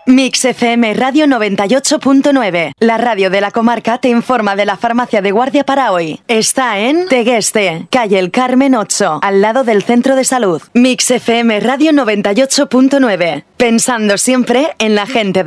Mix FM Radio 98.9. La radio de la comarca te informa de la farmacia de guardia para hoy. Está en Tegueste, calle El Carmen 8, al lado del centro de salud. Mix FM Radio 98.9. Pensando siempre en la gente de